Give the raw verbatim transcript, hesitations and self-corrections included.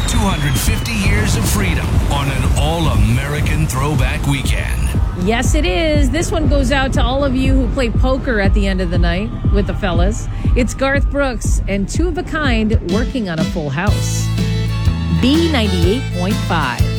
two hundred fifty years of freedom on an all-American throwback weekend. Yes, it is. This one goes out to all of you who play poker at the end of the night with the fellas. It's Garth Brooks and Two of a Kind working on a full house. B ninety-eight point five.